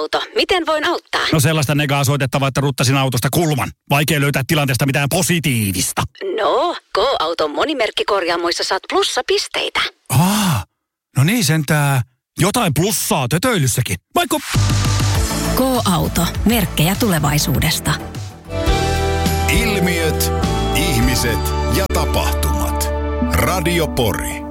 K-auto. Miten voin auttaa? No sellaista negaa soitettavaa, että ruttasin autosta kulman. Vaikea löytää tilanteesta mitään positiivista. No, K-auton monimerkkikorjaamoissa saat plussapisteitä. No niin sentää. Jotain plussaa tötöilyssäkin. Vaikka... K-auto. Merkkejä tulevaisuudesta. Ilmiöt, ihmiset ja tapahtumat. Radio Pori.